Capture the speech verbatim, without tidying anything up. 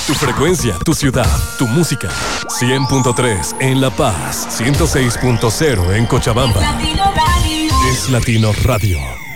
Tu frecuencia, tu ciudad, tu música. cien punto tres en La Paz, ciento seis punto cero en Cochabamba. Es Latino Radio.